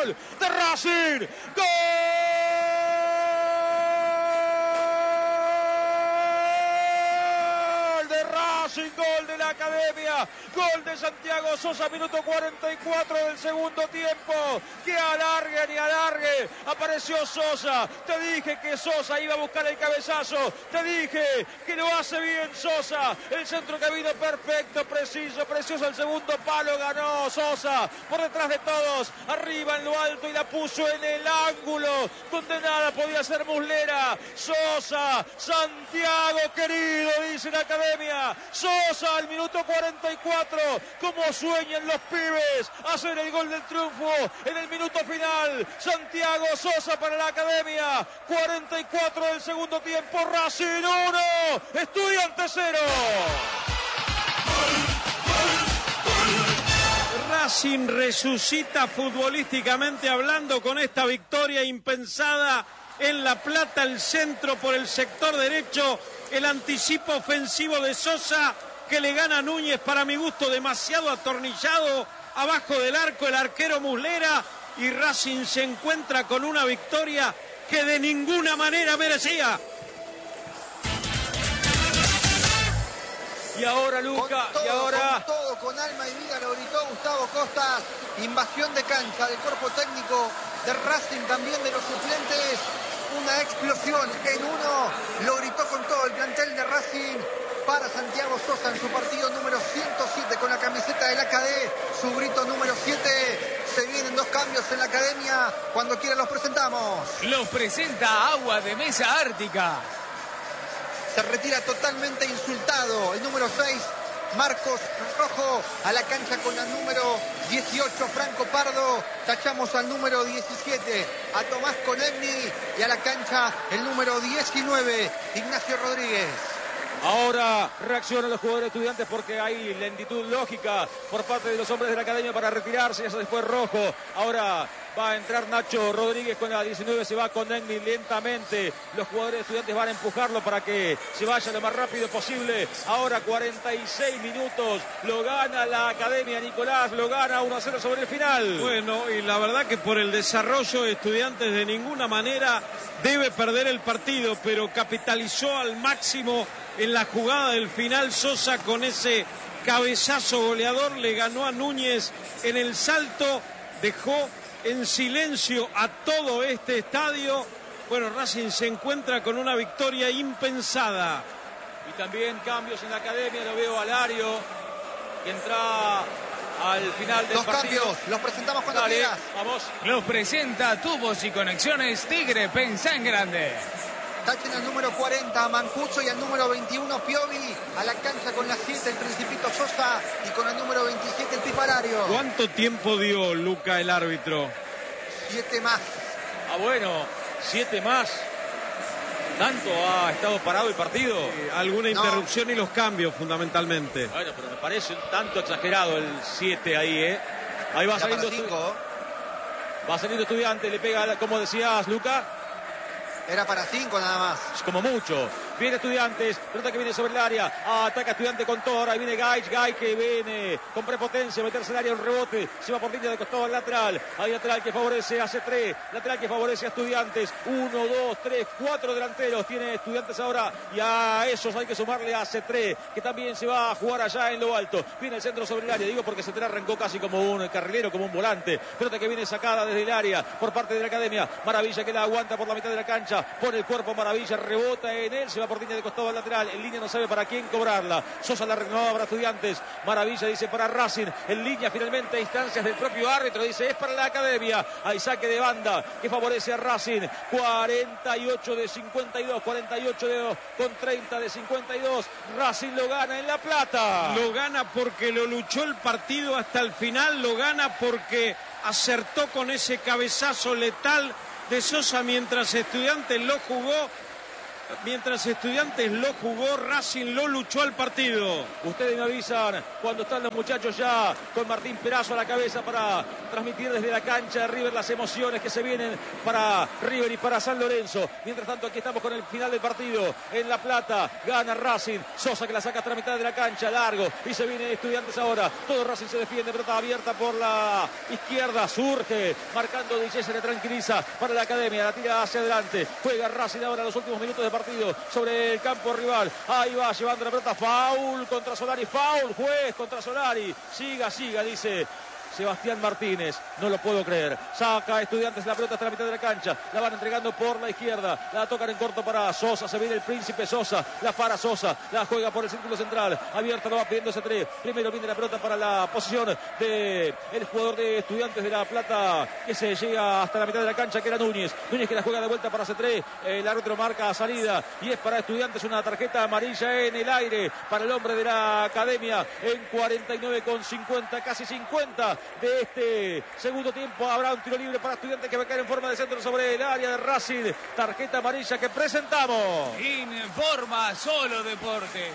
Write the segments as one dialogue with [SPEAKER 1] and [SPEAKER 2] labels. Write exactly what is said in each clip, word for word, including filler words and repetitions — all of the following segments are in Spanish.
[SPEAKER 1] gol de Racing. ¡Gol! Gol de la Academia, gol de Santiago Sosa, minuto cuarenta y cuatro del segundo tiempo. Que alargue ni alargue, apareció Sosa. Te dije que Sosa iba a buscar el cabezazo, te dije que lo hace bien Sosa. El centro que vino perfecto, preciso, precioso, el segundo palo, ganó Sosa por detrás de todos, arriba en lo alto y la puso en el ángulo donde nada podía ser Muslera. Sosa, Santiago querido, dice la Academia. Sosa al minuto cuarenta y cuatro, como sueñan los pibes, hacer el gol del triunfo en el minuto final. Santiago Sosa para la Academia, cuarenta y cuatro del segundo tiempo. Racing uno, Estudiantes cero.
[SPEAKER 2] Racing resucita futbolísticamente hablando con esta victoria impensada en La Plata. El centro por el sector derecho, el anticipo ofensivo de Sosa que le gana a Núñez, para mi gusto demasiado atornillado abajo del arco el arquero Muslera, y Racing se encuentra con una victoria que de ninguna manera merecía.
[SPEAKER 1] Y ahora Luca,
[SPEAKER 3] todo,
[SPEAKER 1] y ahora...
[SPEAKER 3] Con todo, con alma y vida, lo gritó Gustavo Costas. Invasión de cancha del cuerpo técnico de Racing, también de los suplentes. Una explosión en uno, lo gritó con todo el plantel de Racing para Santiago Sosa en su partido número ciento siete con la camiseta del A K D, su grito número siete. Se vienen dos cambios en la Academia, cuando quieran los presentamos.
[SPEAKER 4] Los presenta Agua de Mesa Ártica.
[SPEAKER 3] Se retira totalmente insultado el número seis, Marcos Rojo, a la cancha con la número dieciocho, Franco Pardo. Tachamos al número diecisiete, a Tomás Conegni, y a la cancha el número diecinueve, Ignacio Rodríguez.
[SPEAKER 1] Ahora reaccionan los jugadores Estudiantes porque hay lentitud lógica por parte de los hombres de la Academia para retirarse. Ya se fue Rojo. Ahora va a entrar Nacho Rodríguez con la diecinueve. Se va con Enni lentamente. Los jugadores de Estudiantes van a empujarlo para que se vaya lo más rápido posible. Ahora cuarenta y seis minutos. Lo gana la Academia, Nicolás. Lo gana uno a cero sobre el final.
[SPEAKER 2] Bueno, y la verdad que por el desarrollo de Estudiantes de ninguna manera debe perder el partido, pero capitalizó al máximo en la jugada del final. Sosa con ese cabezazo goleador le ganó a Núñez en el salto, dejó en silencio a todo este estadio. Bueno, Racing se encuentra con una victoria impensada.
[SPEAKER 1] Y también cambios en la Academia, lo veo a Lario, que entra al final del
[SPEAKER 3] Dos
[SPEAKER 1] partido.
[SPEAKER 3] cambios, los presentamos cuando
[SPEAKER 1] Dale,
[SPEAKER 3] quieras.
[SPEAKER 1] vamos.
[SPEAKER 4] Los presenta Tubos y Conexiones Tigre, pensá en grande.
[SPEAKER 3] Tachen al número cuarenta, Mancuso, y al número veintiuno, Piovi. A la cancha con la siete, el Principito Sosa, y con el número veintisiete, el Pipalario.
[SPEAKER 2] ¿Cuánto tiempo dio, Luca, el árbitro?
[SPEAKER 3] Siete más.
[SPEAKER 1] Ah, bueno, siete más. ¿Tanto ha estado parado el partido?
[SPEAKER 2] Eh, alguna interrupción no. Y los cambios, fundamentalmente.
[SPEAKER 1] Bueno, pero me parece un tanto exagerado el siete ahí, ¿eh? Ahí va saliendo,
[SPEAKER 3] cinco.
[SPEAKER 1] Va saliendo Estudiante, le pega, como decías, Luca.
[SPEAKER 3] Era para cinco nada más.
[SPEAKER 1] Es como mucho. Viene Estudiantes, pelota que viene sobre el área, ataca Estudiante con todo, ahora viene Gaich, Gaich que viene con prepotencia, meterse en el área, un rebote, se va por línea de costado al lateral, hay lateral que favorece a C tres, lateral que favorece a Estudiantes, uno, dos, tres, cuatro delanteros tiene Estudiantes ahora, y a esos hay que sumarle a C tres, que también se va a jugar allá en lo alto, viene el centro sobre el área, digo porque C tres arrancó casi como un carrilero, como un volante, pelota que viene sacada desde el área, por parte de la Academia, Maravilla que la aguanta por la mitad de la cancha, pone el cuerpo Maravilla, rebota en él, se va por línea de costado al lateral, en línea no sabe para quién cobrarla, Sosa la renovaba para Estudiantes, Maravilla dice para Racing, en línea finalmente a instancias del propio árbitro, dice es para la Academia, hay saque de banda que favorece a Racing, cuarenta y ocho de cincuenta y dos, cuarenta y ocho de, con treinta de cincuenta y dos, Racing lo gana en La Plata.
[SPEAKER 2] Lo gana porque lo luchó el partido hasta el final, lo gana porque acertó con ese cabezazo letal de Sosa mientras Estudiantes lo jugó. Mientras Estudiantes lo jugó, Racing lo luchó al partido.
[SPEAKER 1] Ustedes me avisan cuando están los muchachos ya con Martín Perazo a la cabeza para transmitir desde la cancha de River las emociones que se vienen para River y para San Lorenzo. Mientras tanto, aquí estamos con el final del partido. En La Plata gana Racing. Sosa que la saca hasta la mitad de la cancha, largo. Y se viene Estudiantes ahora. Todo Racing se defiende, pelota abierta por la izquierda. Surge, marcando D J, se le tranquiliza para la Academia. La tira hacia adelante. Juega Racing ahora los últimos minutos de partido sobre el campo rival. Ahí va llevando la pelota. Foul contra Solari. Foul, juez contra Solari. Siga, siga, dice Sebastián Martínez. No lo puedo creer. Saca Estudiantes la pelota hasta la mitad de la cancha. La van entregando por la izquierda. La tocan en corto para Sosa. Se viene el Príncipe Sosa. La para Sosa. La juega por el círculo central. Abierta, lo va pidiendo ese tres. Primero viene la pelota para la posición de el jugador de Estudiantes de La Plata, que se llega hasta la mitad de la cancha, que era Núñez. Núñez que la juega de vuelta para C tres. El árbitro marca salida. Y es para Estudiantes una tarjeta amarilla en el aire para el hombre de la Academia. En cuarenta y nueve con cincuenta, casi cincuenta de este segundo tiempo. Habrá un tiro libre para Estudiantes que va a caer en forma de centro sobre el área de Racing. Tarjeta amarilla que presentamos.
[SPEAKER 4] Informa Solo Deportes.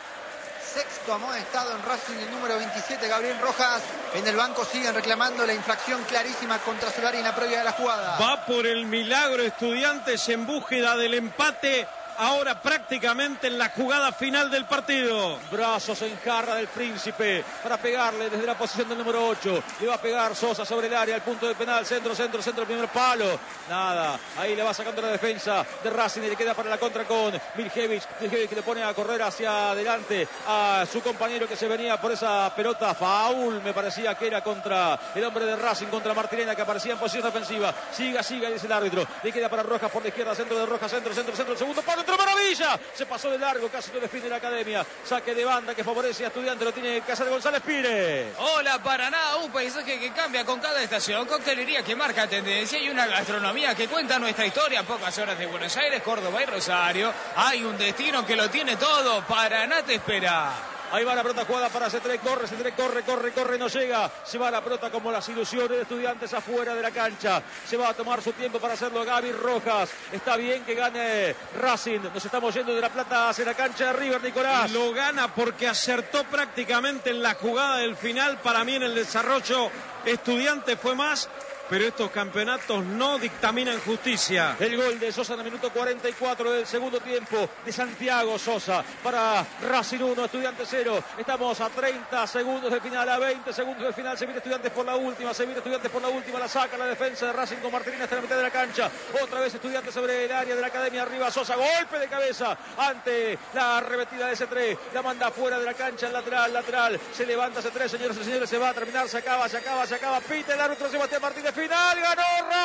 [SPEAKER 3] Sexto amonestado en Racing, el número veintisiete, Gabriel Rojas. En el banco siguen reclamando la infracción clarísima contra Solari en la previa de la jugada.
[SPEAKER 2] Va por el milagro Estudiantes en búsqueda del empate. Ahora prácticamente en la jugada final del partido.
[SPEAKER 1] Brazos en jarra del Príncipe para pegarle desde la posición del número ocho. Le va a pegar Sosa sobre el área, al punto de penal. Centro, centro, centro, primer palo. Nada. Ahí le va sacando la defensa de Racing y le queda para la contra con Miljevic. Miljevic que le pone a correr hacia adelante a su compañero que se venía por esa pelota. Foul, me parecía que era contra el hombre de Racing, contra Martirena, que aparecía en posición ofensiva. Siga, siga, dice el árbitro. Le queda para Rojas por la izquierda, centro de Rojas, centro, centro, centro, el segundo palo. ¡Otra maravilla! Se pasó de largo, casi lo define la Academia. Saque de banda que favorece a Estudiantes, lo tiene que hacer González Pires.
[SPEAKER 4] Hola Paraná, un paisaje que cambia con cada estación, coctelería que marca tendencia y una gastronomía que cuenta nuestra historia. Pocas horas de Buenos Aires, Córdoba y Rosario. Hay un destino que lo tiene todo. Paraná te espera.
[SPEAKER 1] Ahí va la pelota jugada para C tres, corre, C tres, corre, corre, corre, no llega. Se va la pelota como las ilusiones de Estudiantes afuera de la cancha. Se va a tomar su tiempo para hacerlo Gaby Rojas. Está bien que gane Racing. Nos estamos yendo de La Plata hacia la cancha de River, Nicolás.
[SPEAKER 2] Lo gana porque acertó prácticamente en la jugada del final. Para mí en el desarrollo Estudiantes fue más, pero estos campeonatos no dictaminan justicia.
[SPEAKER 1] El gol de Sosa en el minuto cuarenta y cuatro del segundo tiempo de Santiago Sosa para Racing uno, Estudiantes cero. Estamos a treinta segundos del final, a veinte segundos del final. Se viene Estudiantes por la última, se viene Estudiantes por la última. La saca la defensa de Racing con Martínez hasta la mitad de la cancha. Otra vez Estudiantes sobre el área de la Academia. Arriba Sosa, golpe de cabeza ante la arremetida de C tres. La manda fuera de la cancha, lateral, lateral. Se levanta C tres, señoras y señores. Se va a terminar, se acaba, se acaba, se acaba. Pita el árbitro Sebastián Martínez. Final, ganó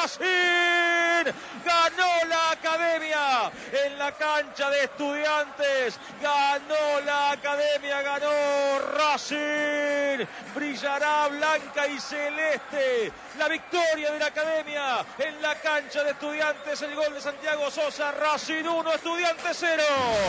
[SPEAKER 1] Racing, ganó la Academia en la cancha de Estudiantes, ganó la Academia, ganó Racing, brillará blanca y celeste la victoria de la Academia en la cancha de Estudiantes. El gol de Santiago Sosa, Racing uno, Estudiantes cero.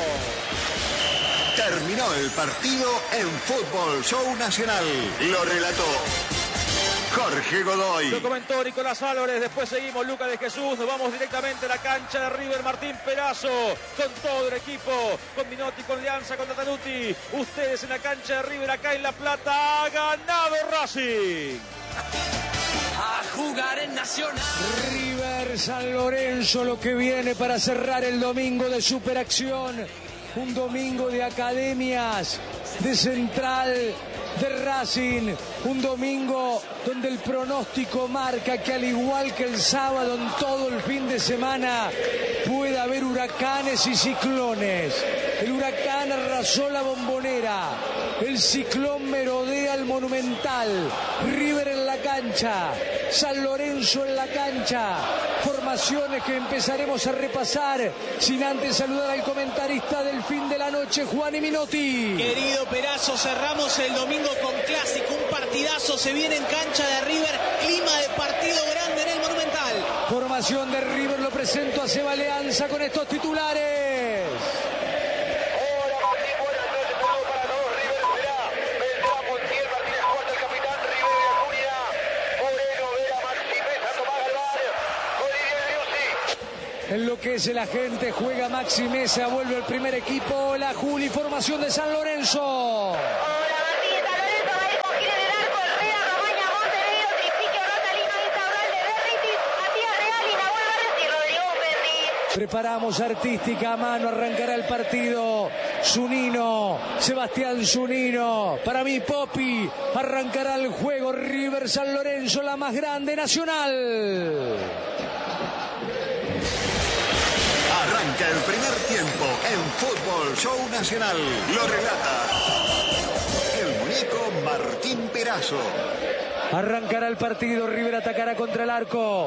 [SPEAKER 5] Terminó el partido en Fútbol Show Nacional. Lo relató Jorge Godoy.
[SPEAKER 1] Lo comentó Nicolás Álvarez. Después seguimos Lucas de Jesús. Nos vamos directamente a la cancha de River. Martín Perazo con todo el equipo, con Minotti, con Leanza, con Tatanuti. Ustedes en la cancha de River, acá en La Plata. Ha ganado Racing.
[SPEAKER 6] A jugar en Nacional.
[SPEAKER 7] River San Lorenzo, lo que viene para cerrar el domingo de superacción. Un domingo de academias, de Central, de Racing. Un domingo donde el pronóstico marca que, al igual que el sábado, en todo el fin de semana puede haber huracanes y ciclones. El huracán arrasó la Bombonera, el ciclón merodea el Monumental. River en la cancha, San Lorenzo en la cancha. Formaciones que empezaremos a repasar, sin antes saludar al comentarista del fin de la noche, Juan Minotti.
[SPEAKER 8] Querido Perazo, cerramos el domingo con clásico, un partidazo. Se viene en cancha de River, clima de partido grande en el Monumental.
[SPEAKER 7] Formación de River, lo presento a Seba Leanza con estos titulares. Enloquece la gente, juega Maxi Mesa, vuelve el primer equipo, la Juli, formación de San Lorenzo. Preparamos artística a mano, arrancará el partido. Zunino, Sebastián Zunino, para mí Popi, arrancará el juego. River San Lorenzo, la más grande nacional.
[SPEAKER 5] Arranca el primer tiempo en Fútbol Show Nacional. Lo relata el muñeco Martín Perazo.
[SPEAKER 7] Arrancará el partido, River atacará contra el arco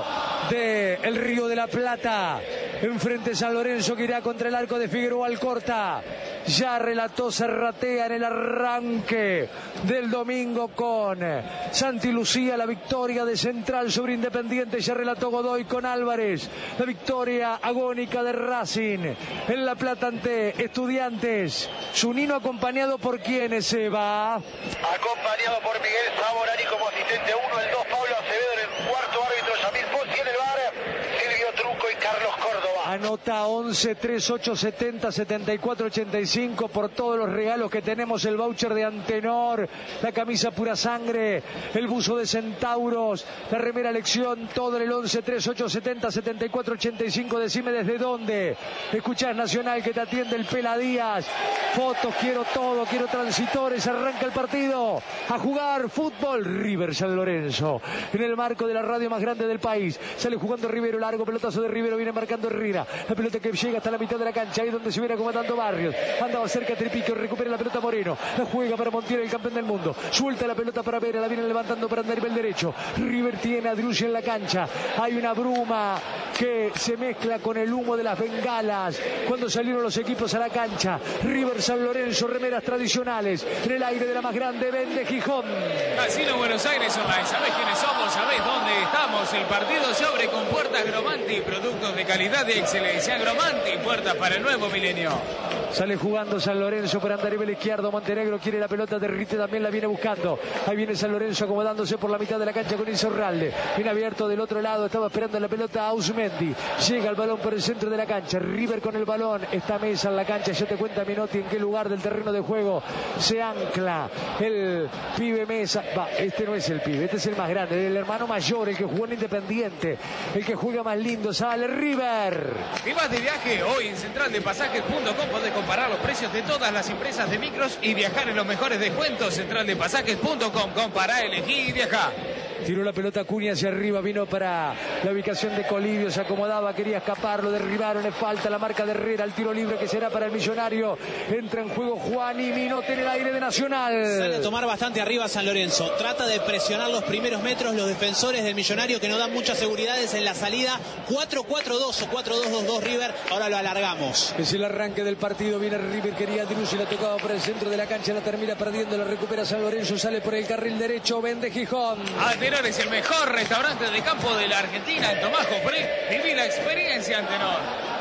[SPEAKER 7] de el Río de la Plata. Enfrente San Lorenzo que irá contra el arco de Figueroa Alcorta. Ya relató Serratea en el arranque del domingo con Santi Lucía, la victoria de Central sobre Independiente. Ya relató Godoy con Álvarez, la victoria agónica de Racing en La Plata ante Estudiantes. Zunino acompañado por quienes se va.
[SPEAKER 9] Acompañado por Miguel Saborani como asistente uno, el dos Pablo Acevedo en el cuarto árbitro Yamil Pozzi en el bar, Silvio Truco y Carlos Córdoba.
[SPEAKER 7] Anota once, tres, ocho, setenta, setenta y cuatro, ochenta y cinco por todos los regalos que tenemos, el voucher de Antenor, la camisa Pura Sangre, el buzo de Centauros, la remera Lección, todo en el once, tres, ocho, setenta, setenta y cuatro, ochenta y cinco. Decime desde dónde escuchás Nacional que te atiende el Pela Díaz. Fotos, quiero todo, quiero transitores. Arranca el partido a jugar fútbol. River San Lorenzo en el marco de la radio más grande del país. Sale jugando Rivero, largo pelotazo de Rivero, viene marcando Herrera. La pelota que llega hasta la mitad de la cancha, ahí donde se viene acomodando Barrios. Andaba cerca Tripico, recupera la pelota Moreno. La juega para Montiel, el campeón del mundo. Suelta la pelota para Vera, la viene levantando para andar el derecho. River tiene a Drussi en la cancha. Hay una bruma que se mezcla con el humo de las bengalas cuando salieron los equipos a la cancha. River San Lorenzo, remeras tradicionales. En el aire de la más grande, Vende Gijón.
[SPEAKER 4] Casino Buenos Aires Online. ¿Sabés quiénes somos? ¿Sabés dónde estamos? El partido se abre con puertas Gromanti, productos de calidad y excelencia. Gromanti, puertas para el nuevo milenio.
[SPEAKER 7] Sale jugando San Lorenzo por andar el izquierdo. Montenegro quiere la pelota, Derrite también la viene buscando. Ahí viene San Lorenzo acomodándose por la mitad de la cancha con Insaurralde. Viene abierto del otro lado, estaba esperando la pelota Ausmendi. Llega el balón por el centro de la cancha. River con el balón, está Mesa en la cancha. Ya te cuenta Menotti en qué lugar del terreno de juego se ancla el pibe Mesa. Va, este no es el pibe, este es el más grande, el hermano mayor, el que jugó en Independiente, el que juega más lindo. Sale River.
[SPEAKER 4] Y vas de viaje hoy en central de pasajes punto com. Podés comparar los precios de todas las empresas de micros y viajar en los mejores descuentos. central de pasajes punto com. Compará, elegí y viajá.
[SPEAKER 7] Tiró la pelota Acuña hacia arriba, vino para la ubicación de Colibio, se acomodaba, quería escapar, lo derribaron, le falta la marca de Herrera, el tiro libre que será para el Millonario. Entra en juego Juan y Minotti en el aire de Nacional.
[SPEAKER 8] Sale a tomar bastante arriba San Lorenzo, trata de presionar los primeros metros los defensores del Millonario que no dan muchas seguridades en la salida. Cuatro cuatro dos o cuatro dos dos dos River, ahora lo alargamos.
[SPEAKER 7] Es el arranque del partido, viene River, quería Drussi, la tocaba por el centro de la cancha, la termina perdiendo, la recupera San Lorenzo, sale por el carril derecho, Vende Gijón.
[SPEAKER 4] Antenor es el mejor restaurante de campo de la Argentina, en Tomás Jofré. Viví la experiencia, Antenor.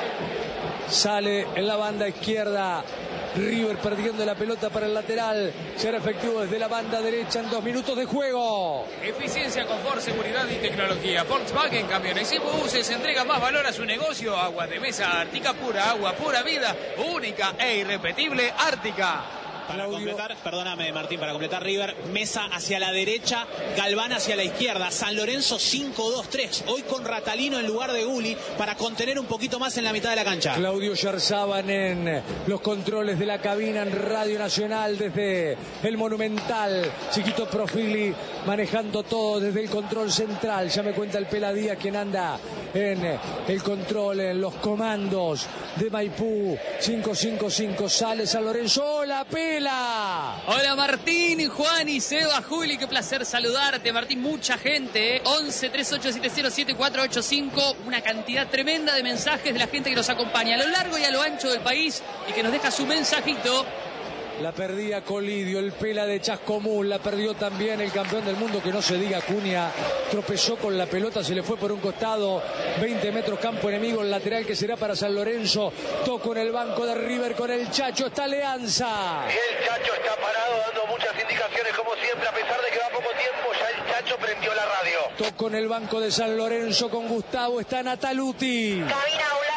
[SPEAKER 7] Sale en la banda izquierda River perdiendo la pelota para el lateral. Será efectivo desde la banda derecha en dos minutos de juego.
[SPEAKER 4] Eficiencia, confort, seguridad y tecnología. Volkswagen Camiones y Buses entrega más valor a su negocio. Agua de mesa Ártica pura, agua pura vida, única e irrepetible Ártica.
[SPEAKER 8] Para completar, perdóname Martín, para completar River, Mesa hacia la derecha, Galván hacia la izquierda, San Lorenzo cinco dos tres, hoy con Ratalino en lugar de Guli para contener un poquito más en la mitad de la cancha.
[SPEAKER 7] Claudio Yarzaban en los controles de la cabina en Radio Nacional desde el Monumental, Chiquito Profili manejando todo desde el control central. Ya me cuenta el Pela Díaz quien anda en el control, en los comandos de Maipú. Cinco cinco cinco, sale San Lorenzo. ¡Hola, Pela!
[SPEAKER 10] Hola Martín, Juan y Seba, Juli, qué placer saludarte. Martín, mucha gente, ¿eh? once, tres ocho siete cero, siete cuatro ocho cinco, una cantidad tremenda de mensajes de la gente que nos acompaña a lo largo y a lo ancho del país y que nos deja su mensajito.
[SPEAKER 7] La perdía Colidio, el Pela de Chascomús, la perdió también el campeón del mundo, que no se diga, Acuña, tropezó con la pelota, se le fue por un costado, veinte metros campo enemigo, el lateral que será para San Lorenzo, tocó en el banco de River con el Chacho, está Alianza.
[SPEAKER 9] Y el Chacho está parado dando muchas indicaciones como siempre, a pesar de que va poco tiempo, ya el Chacho prendió la radio.
[SPEAKER 7] Tocó en el banco de San Lorenzo con Gustavo, está Nataluti.
[SPEAKER 11] Cabina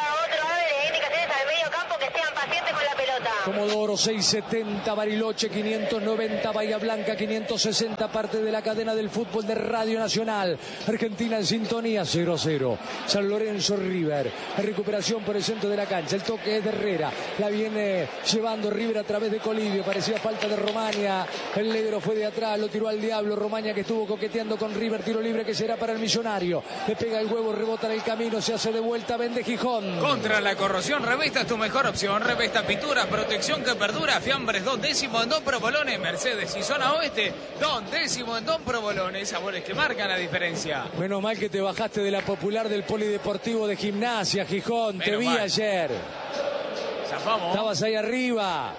[SPEAKER 7] Comodoro seiscientos setenta, Bariloche quinientos noventa, Bahía Blanca quinientos sesenta, parte de la cadena del fútbol de Radio Nacional. Argentina en sintonía, cero a cero. San Lorenzo River, recuperación por el centro de la cancha, el toque es de Herrera, la viene llevando River a través de Colidio, parecía falta de Romaña, el negro fue de atrás, lo tiró al diablo, Romaña que estuvo coqueteando con River, tiro libre que será para el Millonario, le pega el huevo, rebota en el camino, se hace de vuelta, vende Gijón.
[SPEAKER 4] Contra la corrosión, Revesta es tu mejor opción, Revesta pintura, protección que perdura, fiambres dos décimo en Don Provolones, Mercedes y zona oeste, dos décimo en Don Provolones, sabores que marcan la diferencia.
[SPEAKER 7] Menos mal que te bajaste de la popular del Polideportivo de Gimnasia, Gijón,
[SPEAKER 4] Menos
[SPEAKER 7] te vi
[SPEAKER 4] mal.
[SPEAKER 7] ayer.
[SPEAKER 4] Zafamos.
[SPEAKER 7] Estabas ahí arriba.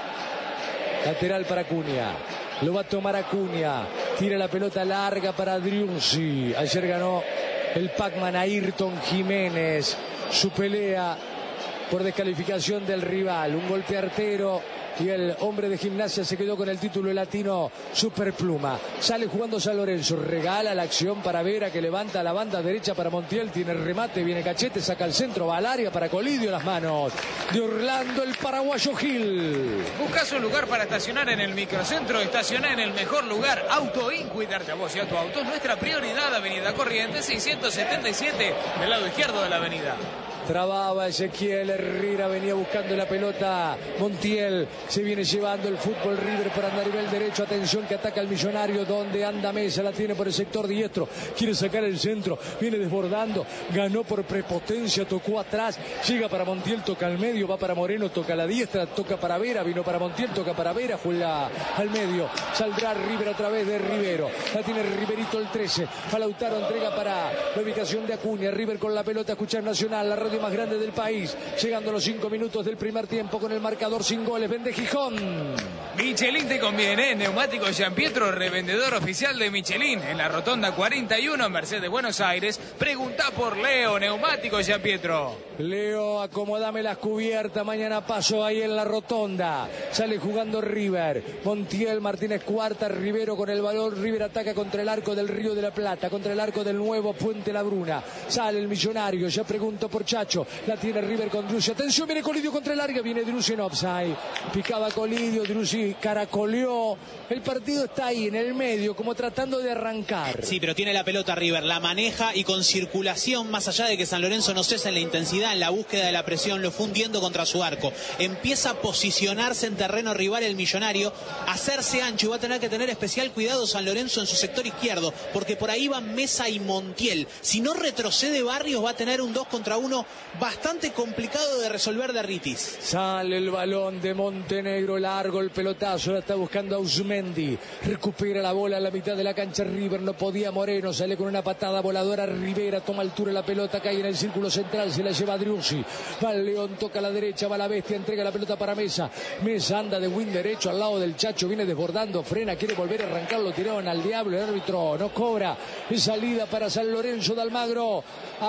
[SPEAKER 7] Lateral para Acuña. Lo va a tomar Acuña. Tira la pelota larga para Driussi. Ayer ganó el Pac-Man Ayrton Jiménez. Su pelea por descalificación del rival. Un golpe artero. Y el hombre de Gimnasia se quedó con el título latino Superpluma. Sale jugando San Lorenzo, regala la acción para Vera, que levanta la banda derecha para Montiel, tiene remate, viene Cachete, saca el centro, va al área para Colidio, las manos de Orlando, el paraguayo Gil.
[SPEAKER 4] Buscas un lugar para estacionar en el microcentro, estaciona en el mejor lugar. Auto In, cuidarte a vos y a tu auto es nuestra prioridad. Avenida Corrientes seiscientos setenta y siete, del lado izquierdo de la avenida.
[SPEAKER 7] Trababa Ezequiel Herrera, venía buscando la pelota. Montiel se viene llevando el fútbol River por andar nivel derecho. Atención que ataca el Millonario, donde anda Mesa, la tiene por el sector diestro. Quiere sacar el centro, viene desbordando. Ganó por prepotencia, tocó atrás. Llega para Montiel, toca al medio, va para Moreno, toca a la diestra, toca para Vera, vino para Montiel, toca para Vera, juega al medio. Saldrá River a través de Rivero. La tiene Riverito el trece. A Lautaro entrega para la ubicación de Acuña. River con la pelota, escuchar Nacional, la radio más grande del país, llegando a los cinco minutos del primer tiempo con el marcador sin goles. Vende Gijón.
[SPEAKER 4] Michelin te conviene, neumático Gian Pietro, revendedor oficial de Michelin en la rotonda cuarenta y uno, Mercedes, Buenos Aires. Pregunta por Leo, neumático Gian Pietro.
[SPEAKER 7] Leo, acomodame las cubiertas, mañana paso ahí en la rotonda. Sale jugando River, Montiel, Martínez Cuarta, Rivero con el balón. River ataca contra el arco del Río de la Plata, contra el arco del nuevo Puente La Bruna. Sale el Millonario, ya pregunto por Chacho, la tiene River con Driussi. Atención, viene Colidio contra el larga, viene Driussi en offside. Picaba Colidio, Driussi caracoleó. El partido está ahí en el medio, como tratando de arrancar.
[SPEAKER 8] Sí, pero tiene la pelota River, la maneja y con circulación, más allá de que San Lorenzo no cesa en la intensidad, en la búsqueda de la presión, lo fue hundiendo contra su arco. Empieza a posicionarse en terreno rival el Millonario, hacerse ancho, y va a tener que tener especial cuidado San Lorenzo en su sector izquierdo, porque por ahí van Mesa y Montiel. Si no retrocede Barrios, va a tener un dos contra uno bastante complicado de resolver de Ritis.
[SPEAKER 7] Sale el balón de Montenegro, largo el pelotazo, la está buscando Ausmendi, recupera la bola a la mitad de la cancha River, no podía Moreno, sale con una patada voladora Rivera, toma altura la pelota, cae en el círculo central, se la lleva Driussi, va el León, toca a la derecha, va la Bestia, entrega la pelota para Mesa, Mesa anda de wing derecho al lado del Chacho, viene desbordando, frena, quiere volver a arrancar, lo tiraron al diablo, el árbitro no cobra, es salida para San Lorenzo de Almagro.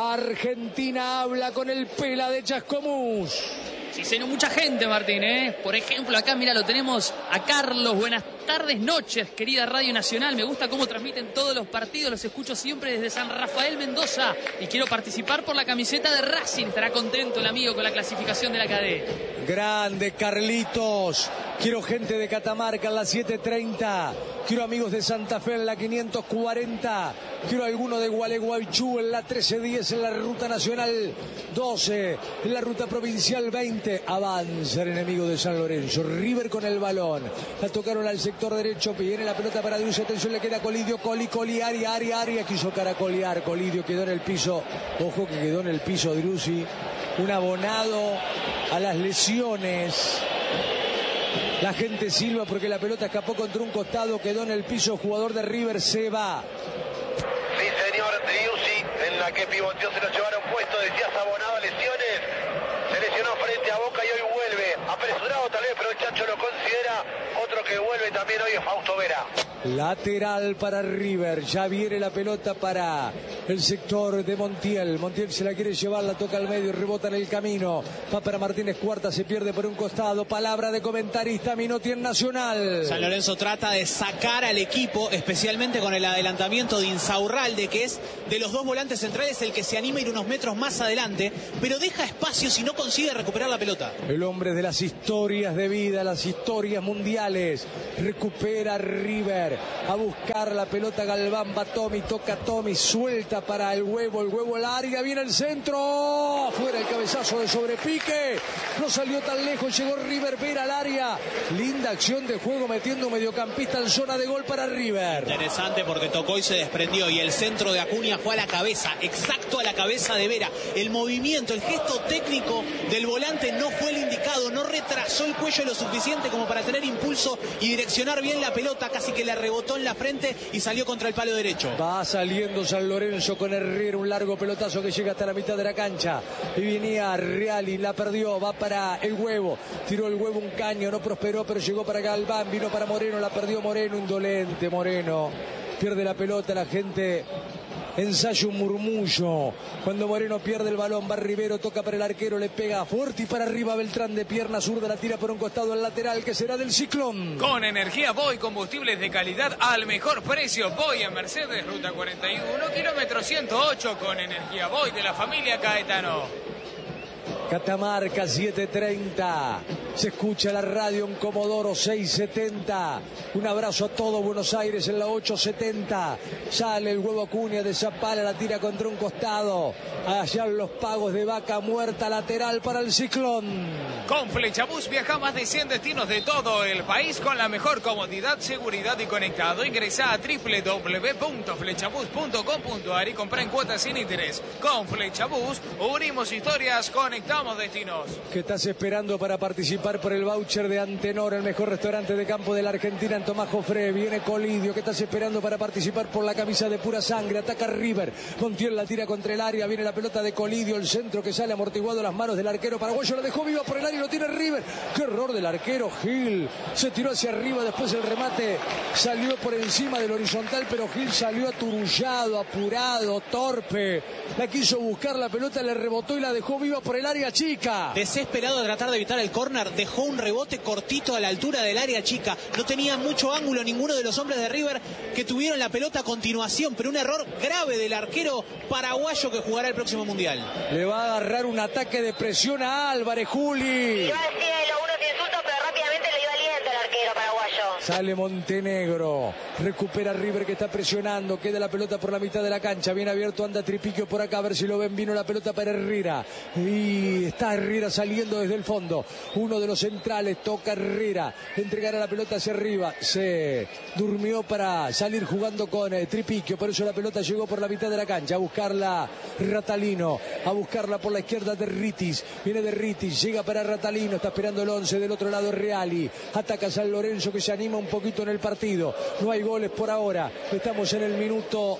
[SPEAKER 7] Argentina habla con el Pela de Chascomús.
[SPEAKER 10] Sí, se no mucha gente, Martín, ¿eh? Por ejemplo, acá, mira, lo tenemos a Carlos. Buenas tardes, noches, querida Radio Nacional. Me gusta cómo transmiten todos los partidos. Los escucho siempre desde San Rafael, Mendoza. Y quiero participar por la camiseta de Racing. Estará contento el amigo con la clasificación de la cadena.
[SPEAKER 7] Grande, Carlitos. Quiero gente de Catamarca en la siete treinta. Quiero amigos de Santa Fe en la quinientos cuarenta. Quiero alguno de Gualeguaychú en la trece diez, en la ruta nacional doce, en la ruta provincial veinte. Avanza el enemigo de San Lorenzo. River con el balón. La tocaron al sector derecho. Viene la pelota para Driussi. Atención, le queda Colidio. Coli, Coli, Aria, Aria, Aria. Quiso caracolear. Colidio quedó en el piso. Ojo que quedó en el piso Driussi. Un abonado a las lesiones. La gente silba porque la pelota escapó contra un costado. Quedó en el piso. Jugador de River se va.
[SPEAKER 9] Sí, señor, Driussi, en la que pivoteó, se lo llevaron puesto, decías abonado a lesiones, se lesionó frente a Boca y hoy vuelve, apresurado tal vez, pero el Chacho lo considera otro que vuelve también hoy es Fausto Vera.
[SPEAKER 7] Lateral para River, ya viene la pelota para el sector de Montiel. Montiel se la quiere llevar, la toca al medio, rebota en el camino. Va para Martínez Cuarta, se pierde por un costado. Palabra de comentarista, Minotti en Nacional.
[SPEAKER 8] San Lorenzo trata de sacar al equipo, especialmente con el adelantamiento de Insaurralde, que es de los dos volantes centrales el que se anima a ir unos metros más adelante, pero deja espacios y no consigue recuperar la pelota.
[SPEAKER 7] El hombre de las historias de vida, las historias mundiales, recupera River. A buscar la pelota Galván, va Tommy, toca Tommy, suelta para el huevo, el huevo al área, viene el centro, fuera el cabezazo de sobrepique, no salió tan lejos, llegó River Vera al área, linda acción de juego metiendo un mediocampista en zona de gol para River.
[SPEAKER 8] Interesante porque tocó y se desprendió, y el centro de Acuña fue a la cabeza, exacto a la cabeza de Vera. El movimiento, el gesto técnico del volante no fue el indicado, no retrasó el cuello lo suficiente como para tener impulso y direccionar bien la pelota, casi que la rebotó en la frente y salió contra el palo derecho.
[SPEAKER 7] Va saliendo San Lorenzo con Herrera, un largo pelotazo que llega hasta la mitad de la cancha y venía Reali, la perdió, va para el huevo, tiró el huevo un caño, no prosperó, pero llegó para Galván, vino para Moreno, la perdió Moreno, indolente Moreno, pierde la pelota, la gente ensaya un murmullo. Cuando Moreno pierde el balón, va Rivero, toca para el arquero, le pega fuerte y para arriba Beltrán de pierna zurda, la tira por un costado al lateral que será del Ciclón.
[SPEAKER 4] Con energía Boy, combustibles de calidad al mejor precio. Boy en Mercedes, ruta cuarenta y uno, kilómetro ciento ocho, con energía Boy de la familia Caetano.
[SPEAKER 7] Catamarca siete treinta, se escucha la radio en Comodoro seis setenta, un abrazo a todo Buenos Aires en la ocho setenta, sale el huevo Acuña de Zapala, la tira contra un costado, allá los pagos de Vaca Muerta, lateral para el Ciclón.
[SPEAKER 4] Con Flechabús viaja más de cien destinos de todo el país con la mejor comodidad, seguridad y conectado. Ingresa a doble u doble u doble u punto flechabús punto com punto a r y compra en cuotas sin interés. Con Flechabús unimos historias, conectamos destinos.
[SPEAKER 7] ¿Qué estás esperando para participar por el voucher de Antenor, el mejor restaurante de campo de la Argentina en Tomás Jofré? Viene Colidio. ¿Qué estás esperando para participar por la camisa de pura sangre? Ataca River, Montiel la tira contra el área, viene la pelota de Colidio, el centro que sale amortiguado a las manos del arquero paraguayo, la dejó viva por el área y lo tiene River. Qué error del arquero Gil, se tiró hacia arriba, después el remate salió por encima del horizontal, pero Gil salió aturullado, apurado, torpe, la quiso buscar la pelota, le rebotó y la dejó viva por el área chica.
[SPEAKER 8] Desesperado de tratar de evitar el córner, dejó un rebote cortito a la altura del área chica, no tenía mucho ángulo ninguno de los hombres de River que tuvieron la pelota a continuación, pero un error grave del arquero paraguayo que jugará el próximo Mundial.
[SPEAKER 7] Le va a agarrar un ataque de presión a Álvarez, Juli.
[SPEAKER 11] Iba a decir algunos insultos, pero rápidamente le dio aliento al arquero paraguayo.
[SPEAKER 7] Sale Montenegro, recupera River que está presionando, queda la pelota por la mitad de la cancha, bien abierto, anda Tripiquio por acá, a ver si lo ven, vino la pelota para Herrera, y está Herrera saliendo desde el fondo, uno de los centrales, toca Herrera, entregará la pelota hacia arriba, se durmió para salir jugando con eh, Tripiquio, por eso la pelota llegó por la mitad de la cancha, a buscarla Ratalino, a buscarla por la izquierda de Ritis, viene de Ritis, llega para Ratalino, está esperando el once, del otro lado Reali, ataca San Lorenzo que se anima un poquito en el partido, no hay goles por ahora, estamos en el minuto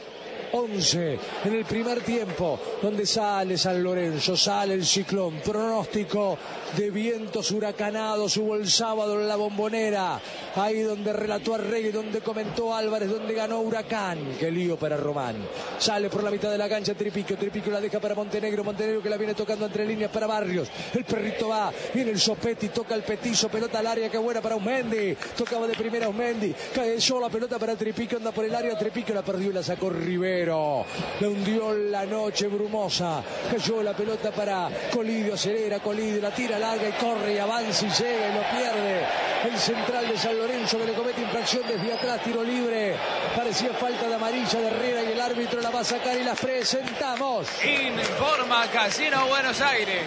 [SPEAKER 7] once en el primer tiempo, donde sale San Lorenzo, sale el Ciclón, pronóstico de vientos huracanados hubo el sábado en la Bombonera, ahí donde relató Arregui, donde comentó Álvarez, donde ganó Huracán. Qué lío para Román, sale por la mitad de la cancha Tripiquio, Tripiquio la deja para Montenegro, Montenegro que la viene tocando entre líneas para Barrios, el perrito va, viene el Sopetti, toca el petizo, pelota al área, que buena para Usmendi, tocaba de primera Usmendi, cae la pelota para Tripiquio, anda por el área, Tripiquio la perdió y la sacó Rivero. Le hundió la noche brumosa, cayó la pelota para Colidio, acelera Colidio, la tira larga y corre y avanza y llega y lo pierde el central de San Lorenzo, que le comete infracción desde atrás, tiro libre, parecía falta de amarilla de Herrera y el árbitro la va a sacar y las presentamos.
[SPEAKER 4] Informa Casino Buenos Aires.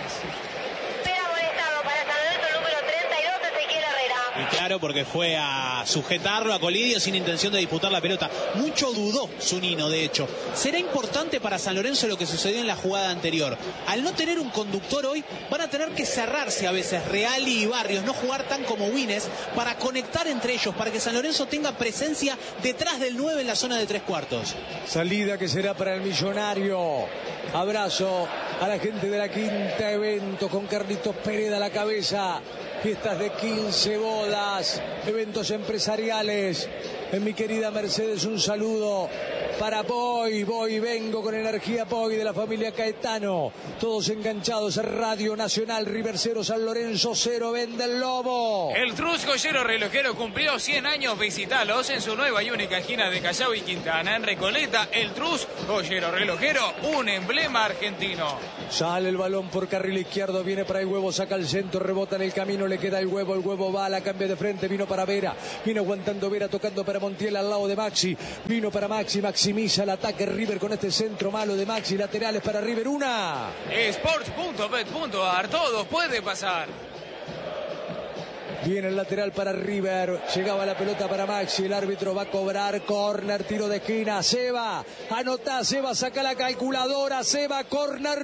[SPEAKER 8] Y claro, porque fue a sujetarlo a Colidio sin intención de disputar la pelota. Mucho dudó Zunino, de hecho. Será importante para San Lorenzo lo que sucedió en la jugada anterior. Al no tener un conductor hoy, van a tener que cerrarse a veces Reali y Barrios, no jugar tan como Wines, para conectar entre ellos, para que San Lorenzo tenga presencia detrás del nueve en la zona de tres cuartos.
[SPEAKER 7] Salida que será para el Millonario. Abrazo a la gente de la Quinta Evento con Carlitos Pereda a la cabeza. fiestas de quince, bodas, eventos empresariales. En mi querida Mercedes, un saludo para Boy, Boy, vengo con energía Boy de la familia Caetano. Todos enganchados a Radio Nacional, River cero, San Lorenzo cero, vende el Lobo.
[SPEAKER 4] El Trus Joyero Relojero cumplió cien años, visitalos en su nueva y única esquina de Callao y Quintana. En Recoleta, el Trus Joyero Relojero, un emblema argentino.
[SPEAKER 7] Sale el balón por carril izquierdo, viene para el Huevo, saca el centro, rebota en el camino, le queda el Huevo, el Huevo va, la cambia de frente, vino para Vera, vino aguantando Vera, tocando para Montiel al lado de Maxi, vino para Maxi, maximiza el ataque River con este centro malo de Maxi, laterales para River, una.
[SPEAKER 4] Sports punto bet punto a r, todo puede pasar.
[SPEAKER 7] Viene el lateral para River, llegaba la pelota para Maxi, el árbitro va a cobrar, córner, tiro de esquina, Seba, anota, Seba, saca la calculadora, Seba, córner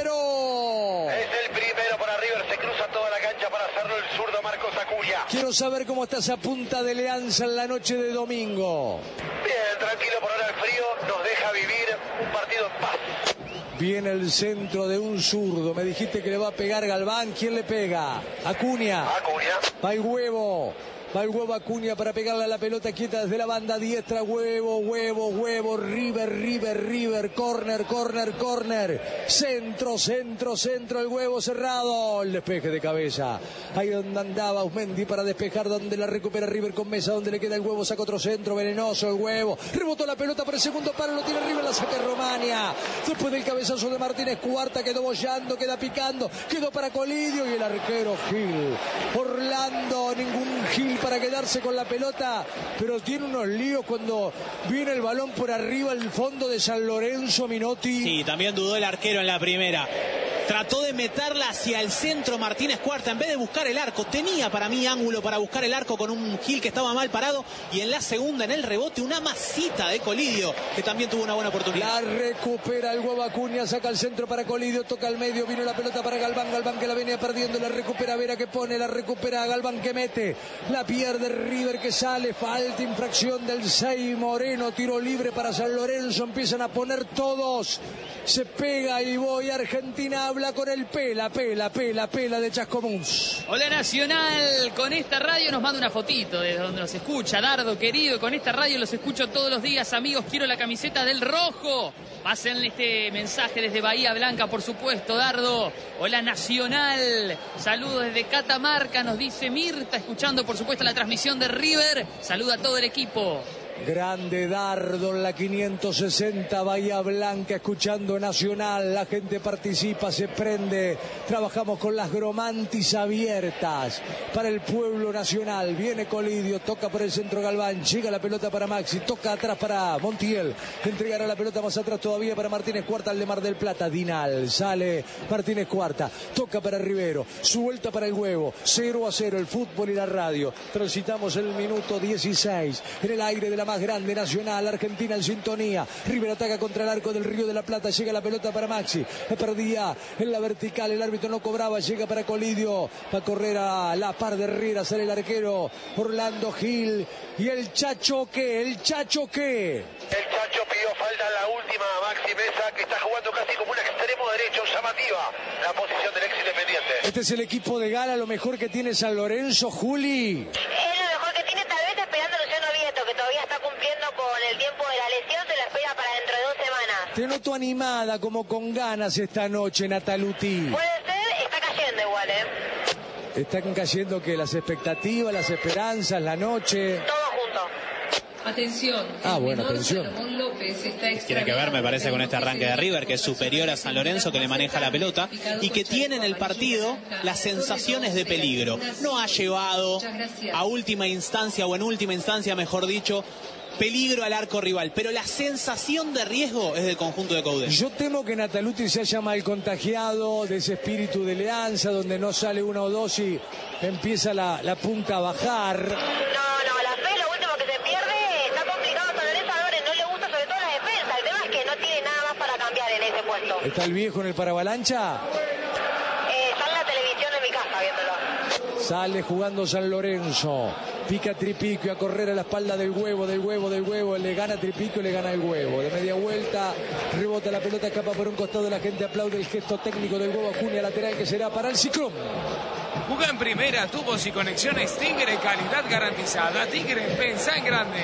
[SPEAKER 7] número.
[SPEAKER 9] Es el primero para River, se cruza toda la cancha para hacerlo el zurdo Marcos Acuña.
[SPEAKER 7] Quiero saber cómo está esa punta de Leanza en la noche de domingo.
[SPEAKER 9] Bien, tranquilo por ahora el frío, nos deja vivir un partido en paz.
[SPEAKER 7] Viene el centro de un zurdo. Me dijiste que le va a pegar Galván. ¿Quién le pega? Acuña.
[SPEAKER 9] Acuña.
[SPEAKER 7] Va el Huevo. Va el Huevo Acuña para pegarle a la pelota quieta desde la banda diestra. Huevo, huevo, huevo. River, River, River. Corner, corner, corner. Centro, centro, centro. El Huevo cerrado. El despeje de cabeza. Ahí donde andaba Usmendi para despejar. Donde la recupera River con Mesa. Donde le queda el Huevo. Saca otro centro. Venenoso el Huevo. Rebotó la pelota para el segundo palo. Lo tiene River. La saca Romania. Después del cabezazo de Martínez Cuarta. Quedó bollando. Queda picando. Quedó para Colidio. Y el arquero Gil. Orlando. Ningún Gil para quedarse con la pelota, pero tiene unos líos cuando viene el balón por arriba al fondo de San Lorenzo. Minotti.
[SPEAKER 8] Sí, también dudó el arquero en la primera. Trató de meterla hacia el centro Martínez Cuarta en vez de buscar el arco. Tenía para mí ángulo para buscar el arco con un Gil que estaba mal parado. Y en la segunda, en el rebote, una masita de Colidio que también tuvo una buena oportunidad.
[SPEAKER 7] La recupera el Huevo Acuña, saca el centro para Colidio, toca al medio, vino la pelota para Galván. Galván que la venía perdiendo, la recupera Vera que pone, la recupera Galván que mete. La pierde River que sale, falta, infracción del seis Moreno, tiro libre para San Lorenzo. Empiezan a poner todos. Se pega y voy. Argentina habla con el Pela, Pela, Pela, Pela de Chascomús.
[SPEAKER 10] Hola Nacional, con esta radio nos manda una fotito de donde nos escucha. Dardo, querido, con esta radio los escucho todos los días, amigos, quiero la camiseta del rojo. Pasen este mensaje desde Bahía Blanca, por supuesto, Dardo. Hola Nacional, saludos desde Catamarca, nos dice Mirta, escuchando por supuesto la transmisión de River. Saluda a todo el equipo.
[SPEAKER 7] Grande Dardo en la quinientos sesenta, Bahía Blanca, escuchando Nacional. La gente participa, se prende. Trabajamos con las gromantis abiertas para el pueblo nacional. Viene Colidio, toca por el centro Galván, llega la pelota para Maxi, toca atrás para Montiel, entregará la pelota más atrás todavía para Martínez Cuarta, al de Mar del Plata. Dinal, sale Martínez Cuarta, toca para Rivero, suelta para el Huevo. Cero a cero el fútbol y la radio. Transitamos el minuto dieciséis en el aire de la más grande Nacional, Argentina en sintonía. River ataca contra el arco del Río de la Plata, llega la pelota para Maxi, la perdía en la vertical, el árbitro no cobraba, llega para Colidio, va a correr a la par de Herrera, sale el arquero Orlando Gil. Y el Chacho ¿qué? ¿El Chacho qué?
[SPEAKER 9] El Chacho pidió falta en la última a Maxi Mesa, que está jugando casi como un extremo derecho, llamativa la posición del ex Independiente.
[SPEAKER 7] Este es el equipo de gala, lo mejor que tiene San Lorenzo, Juli.
[SPEAKER 11] Es lo mejor que tiene, tal vez esperando a Luciano Vieto, que todavía está cumpliendo con el tiempo de la lesión, se la espera para dentro de dos semanas.
[SPEAKER 7] Te noto animada, como con ganas esta noche, Nataluti.
[SPEAKER 11] Puede ser, está cayendo igual, ¿eh?
[SPEAKER 7] Están cayendo que las expectativas, las esperanzas, la noche.
[SPEAKER 11] Todo junto.
[SPEAKER 10] Atención.
[SPEAKER 7] Ah, bueno, atención.
[SPEAKER 8] Tiene que ver, me parece, con este arranque de River, que es superior a San Lorenzo, que le maneja la pelota y que tiene en el partido las sensaciones de peligro. No ha llevado a última instancia, o en última instancia, mejor dicho, peligro al arco rival, pero la sensación de riesgo es del conjunto de Coudet.
[SPEAKER 7] Yo temo que Nataluti se haya mal contagiado de ese espíritu de Leanza, donde no sale uno o dos y empieza la, la punta a bajar.
[SPEAKER 11] No, no, la fe es lo último que se pierde. Está complicado San Lorenzo, a Álvarez no le gusta, sobre todo la defensa. El tema es que no tiene nada más para cambiar en ese puesto.
[SPEAKER 7] ¿Está el viejo en el paravalancha?
[SPEAKER 11] Eh, está en la televisión de mi casa viéndolo.
[SPEAKER 7] Sale jugando San Lorenzo. Pica Tripico a correr a la espalda del huevo, del huevo, del huevo. Le gana Tripico y le gana el huevo. De media vuelta, rebota la pelota, escapa por un costado. La gente aplaude el gesto técnico del huevo Acuña, lateral que será para el Ciclón.
[SPEAKER 4] Jugó en primera, tubos y conexiones Tigre, calidad garantizada. Tigre, pensá en grande.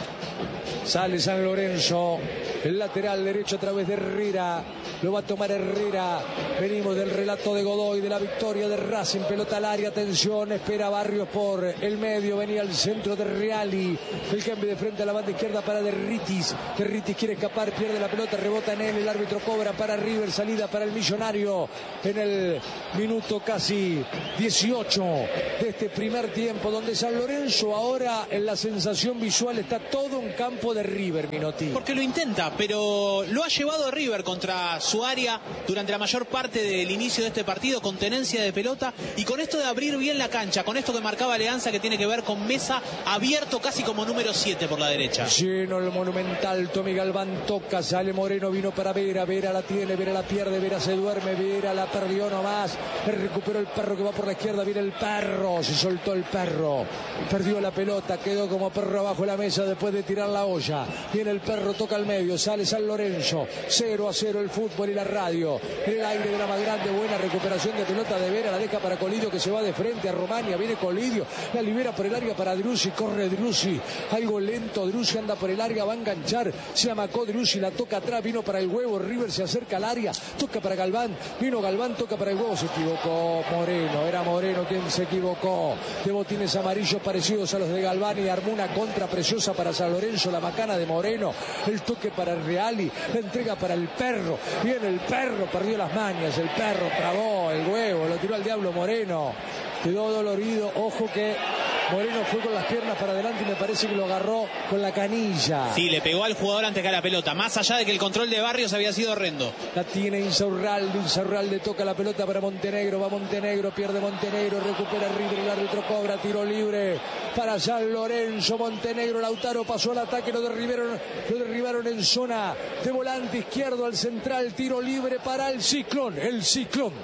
[SPEAKER 7] Sale San Lorenzo, el lateral derecho a través de Herrera. Lo va a tomar Herrera. Venimos del relato de Godoy, de la victoria de Racing. Pelota al área, atención, espera Barrios por el medio. Venía al centro de Reali. El cambio de frente a la banda izquierda para Derritis. Derritis quiere escapar, pierde la pelota, rebota en él. El árbitro cobra para River, salida para el Millonario. En el minuto casi dieciocho de este primer tiempo, donde San Lorenzo ahora en la sensación visual está todo un campo de River, Minotti.
[SPEAKER 8] Porque lo intenta, pero lo ha llevado River contra su área durante la mayor parte del inicio de este partido, con tenencia de pelota y con esto de abrir bien la cancha, con esto que marcaba Alianza, que tiene que ver con Mesa abierto casi como número siete por la derecha.
[SPEAKER 7] Lleno el Monumental, Tommy Galván toca, sale Moreno, vino para Vera, Vera la tiene, Vera la pierde, Vera se duerme, Vera la perdió nomás, recuperó el perro que va por la izquierda, viene el perro, se soltó el perro, perdió la pelota, quedó como perro abajo la mesa después de tirar la olla. Viene el perro, toca al medio, sale San Lorenzo, cero a cero el fútbol y la radio. En el aire de la más grande, buena recuperación de pelota de Vera, la deja para Colidio que se va de frente a Romania, viene Colidio, la libera por el área para Driussi, corre Driussi, algo lento, Driussi anda por el área, va a enganchar, se amacó Driussi, la toca atrás, vino para el huevo, River se acerca al área, toca para Galván, vino Galván, toca para el huevo, se equivocó Moreno, era Moreno quien se equivocó, de botines amarillos parecidos a los de Galván y armó una contra preciosa para San Lorenzo, la macana de Moreno, el toque para Reali, la entrega para el perro, viene el perro, perdió las mañas, el perro trabó el huevo, lo tiró al diablo Moreno, quedó dolorido, ojo que Moreno fue con las piernas para adelante y me parece que lo agarró con la canilla.
[SPEAKER 8] Sí, le pegó al jugador antes que a la pelota, más allá de que el control de Barrios había sido horrendo.
[SPEAKER 7] La tiene Insaurralde, Insaurralde toca la pelota para Montenegro, va Montenegro, pierde Montenegro, recupera River, el árbitro cobra, tiro libre para San Lorenzo, Montenegro, Lautaro pasó al ataque, lo derribaron, lo derribaron en zona de volante izquierdo al central, tiro libre para el Ciclón, el Ciclón.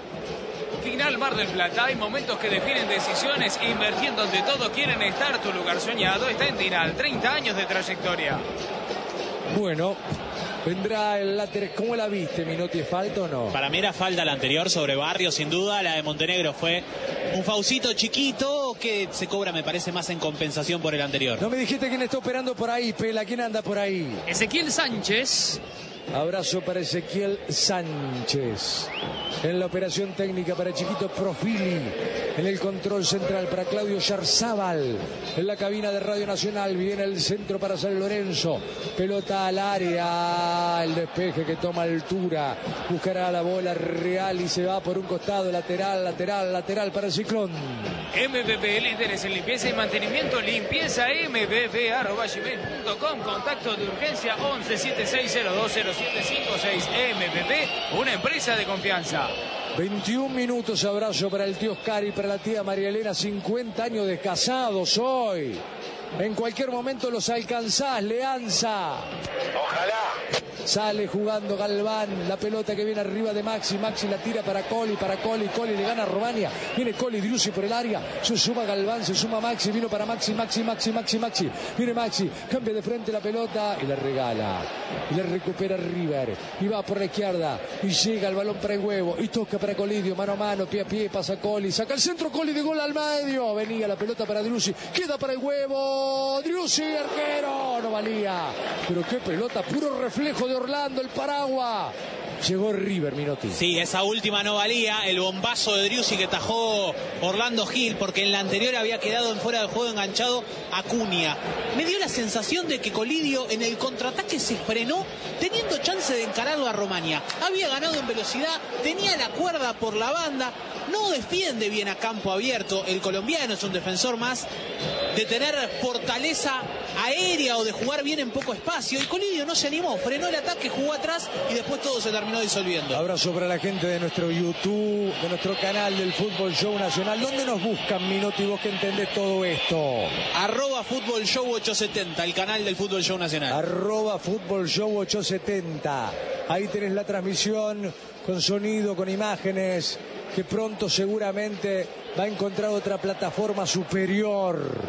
[SPEAKER 4] Final Mar del Plata, hay momentos que definen decisiones, invertir donde todos quieren estar, tu lugar soñado está en Tinal, treinta años de trayectoria.
[SPEAKER 7] Bueno, vendrá el lateral, ¿cómo la viste, Minotti? ¿Falta o no?
[SPEAKER 8] Para mí era falta la anterior sobre Barrio, sin duda. La de Montenegro fue un faucito chiquito que se cobra, me parece, más en compensación por el anterior.
[SPEAKER 7] No me dijiste quién está operando por ahí, Pela, ¿quién anda por ahí?
[SPEAKER 10] Ezequiel Sánchez.
[SPEAKER 7] Abrazo para Ezequiel Sánchez. En la operación técnica para Chiquito Profili. En el control central para Claudio Yarzábal. En la cabina de Radio Nacional viene el centro para San Lorenzo. Pelota al área. El despeje que toma altura. Buscará la bola Real y se va por un costado. Lateral, lateral, lateral para el Ciclón.
[SPEAKER 4] M B B, líderes en limpieza y mantenimiento. Limpieza M B B arroba gmail punto com. Contacto de urgencia once setenta y seis cero dos cero siete cinco seis. M B B, una empresa de confianza.
[SPEAKER 7] veintiún minutos, abrazo para el tío Oscar y para la tía María Elena, cincuenta años de casados hoy. En cualquier momento los alcanzás, Leanza.
[SPEAKER 9] Ojalá.
[SPEAKER 7] Sale jugando Galván, la pelota que viene arriba de Maxi, Maxi la tira para Coli, para Coli, Coli le gana a Romania, viene Coli, Driussi por el área, se suma Galván, se suma Maxi, vino para Maxi, Maxi, Maxi, Maxi, Maxi, viene Maxi, cambia de frente la pelota y la regala, y la recupera River, y va por la izquierda, y llega el balón para el huevo, y toca para Colidio, mano a mano, pie a pie, pasa Coli, saca el centro Coli de gol al medio, venía la pelota para Driussi, queda para el huevo, Driussi, arquero, no valía, pero qué pelota, puro reflejo de Orlando, el Paragua. Llegó River, Minotti.
[SPEAKER 8] Sí, esa última no valía, el bombazo de Driussi que tajó Orlando Gil, porque en la anterior había quedado en fuera del juego enganchado Acuña. Me dio la sensación de que Colidio en el contraataque se frenó, teniendo chance de encararlo a Romania. Había ganado en velocidad, tenía la cuerda por la banda, no defiende bien a campo abierto. El colombiano es un defensor más de tener fortaleza aérea o de jugar bien en poco espacio, y Colidio no se animó, frenó el ataque, jugó atrás y después todo se terminó disolviendo.
[SPEAKER 7] Abrazo para la gente de nuestro YouTube, de nuestro canal del Fútbol Show Nacional. ¿Dónde nos buscan, Minotti, vos que entendés todo esto?
[SPEAKER 8] Arroba Fútbol Show ochocientos setenta, el canal del Fútbol Show Nacional.
[SPEAKER 7] Arroba Fútbol Show ochocientos setenta. Ahí tenés la transmisión con sonido, con imágenes, que pronto seguramente va a encontrar otra plataforma superior.